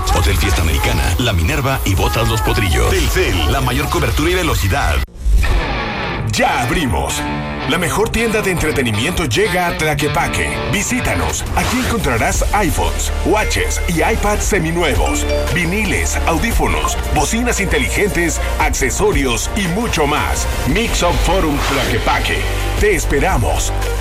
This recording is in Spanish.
Internet, Hotel Fiesta Americana, La Minerva y Botas Los Potrillos. Telcel, la mayor cobertura y velocidad. Ya abrimos. La mejor tienda de entretenimiento llega a Tlaquepaque. Visítanos. Aquí encontrarás iPhones, watches y iPads seminuevos, viniles, audífonos, bocinas inteligentes, accesorios y mucho más. Mix Up Forum Tlaquepaque. Te esperamos.